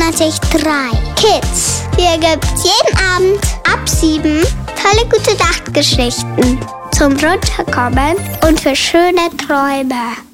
94.3 Kids. Hier gibt's jeden Abend ab 7 tolle gute Nachtgeschichten zum Runterkommen und für schöne Träume.